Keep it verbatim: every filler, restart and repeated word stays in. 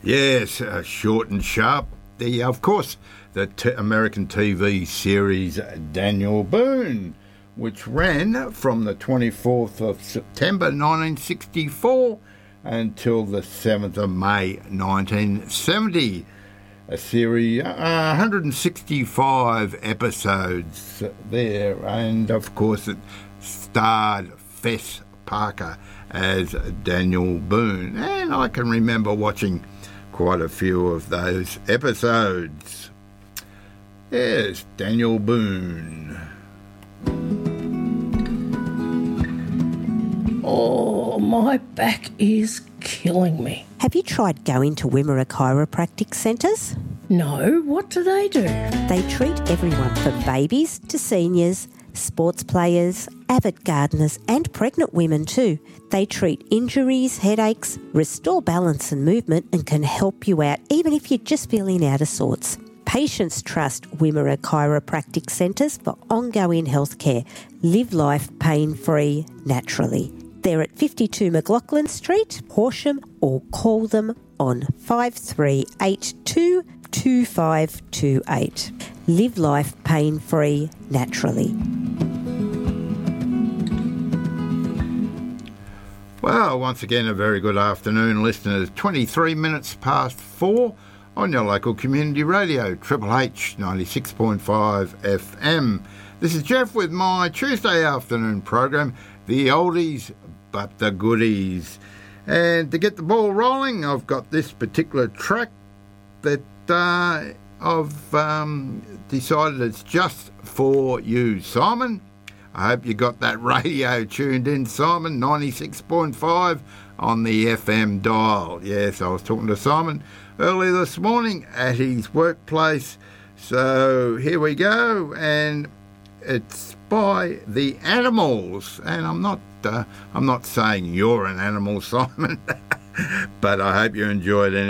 Yes, uh, short and sharp. The, of course, the t- American T V series Daniel Boone, which ran from the twenty-fourth of September nineteen sixty-four until the seventh of May nineteen seventy. A series, uh, one hundred sixty-five episodes there, and of course it starred Fess Parker as Daniel Boone, and I can remember watching quite a few of those episodes. Yes, Daniel Boone. Oh, my back is killing me. Have you tried going to Wimmera Chiropractic Centres? No, what do they do? They treat everyone from babies to seniors, sports players, avid gardeners and pregnant women too. They treat injuries, headaches, restore balance and movement and can help you out even if you're just feeling out of sorts. Patients trust Wimmera Chiropractic Centres for ongoing healthcare. Live life pain-free naturally. They're at fifty-two McLaughlin Street, Horsham, or call them on five three eight two, two five two eight. Live life pain-free naturally. Well, once again, a very good afternoon, listeners. twenty-three minutes past four on your local community radio, Triple H ninety-six point five F M. This is Jeff with my Tuesday afternoon program, The Oldies But the Goodies. And to get the ball rolling, I've got this particular track that uh, I've um, decided it's just for you, Simon. I hope you got that radio tuned in, Simon, ninety-six point five on the F M dial. Yes, I was talking to Simon early this morning at his workplace. So here we go, and it's by The Animals. And I'm not, uh, I'm not saying you're an animal, Simon, but I hope you enjoyed it anyway.